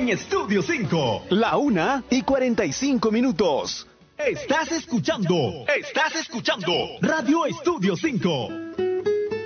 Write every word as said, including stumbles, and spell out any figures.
en Estudio cinco. La una y cuarenta y cinco minutos. Estás escuchando, estás escuchando Radio Estudio cinco.